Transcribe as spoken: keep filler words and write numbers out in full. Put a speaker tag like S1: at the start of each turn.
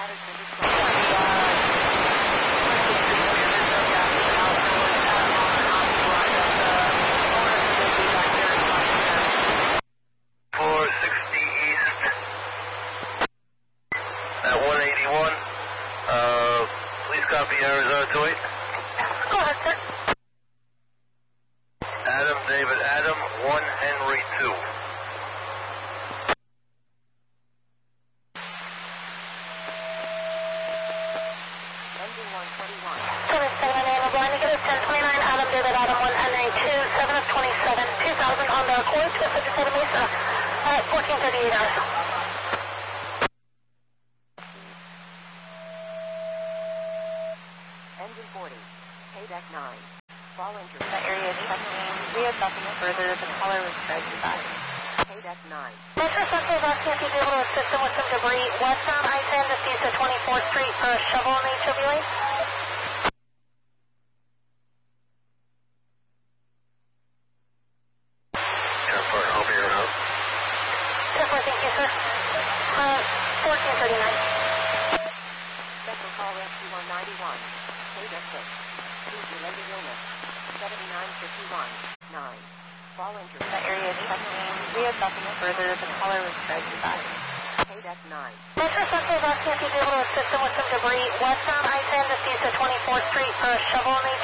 S1: four sixty east at one eighty-one. Uh, please copy Arizona two eight.
S2: Go ahead, sir.
S1: Adam, David, Adam, one Henry two.
S2: seven seven nine, we're going to get a ten twenty-nine, Adam, David, Adam, one Henry two, seven of twenty-seven, two thousand on the Accord, two fifty-seven Mesa, at fourteen thirty-eight hours.
S3: Engine forty, Payback nine. Fall entry. The area checking. We have nothing further. The caller was driving by. Payback nine.
S2: Metro Central is asking if you'd be able to assist them with some debris westbound I ten to east of twenty-fourth Street for a shovel in the H O V lane.
S1: Airport, I'll be around.
S2: Definitely, thank you, sir. Uh, fourteen thirty-nine.
S3: Special call rescue one ninety-one. Payback six. Please relay the illness. seventy-nine fifty-one. nine. Fall entry. The area checking. We have nothing further. The caller was driving by. Payback nine.
S2: Metro Central is asking if you'd be able to assist them with some debris westbound I ten to east of twenty-fourth Street for a shovel in the